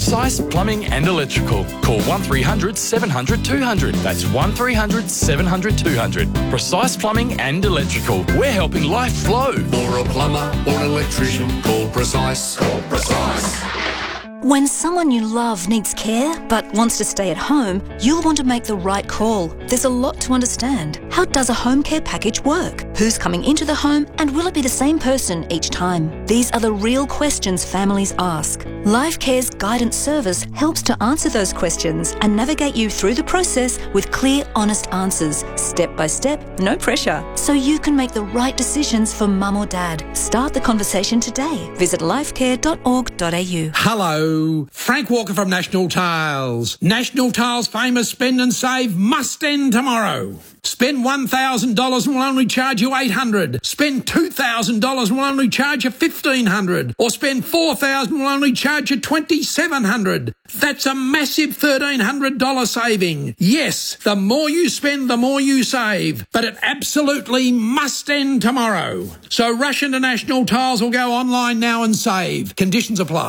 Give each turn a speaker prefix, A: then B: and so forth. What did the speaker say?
A: Precise Plumbing and Electrical. Call 1300 700 200. That's 1300 700 200. Precise Plumbing and Electrical. We're helping life flow.
B: For a plumber or an electrician, call Precise. Call Precise.
C: When someone you love needs care but wants to stay at home, you'll want to make the right call. There's a lot to understand. How does a home care package work? Who's coming into the home, and will it be the same person each time? These are the real questions families ask. LifeCare's guidance service helps to answer those questions and navigate you through the process with clear, honest answers, step by step, no pressure, so you can make the right decisions for mum or dad. Start the conversation today. Visit lifecare.org.au.
D: Hello, Frank Walker from National Tiles. National Tiles' famous spend and save must end tomorrow. Spend $1,000 and we'll only charge you $800. Spend $2,000 and we'll only charge you $1,500. Or spend $4,000 and we'll only charge you $2,700. That's a massive $1,300 saving. Yes, the more you spend, the more you save. But it absolutely must end tomorrow. So rush into National Tiles or go online now and save. Conditions apply.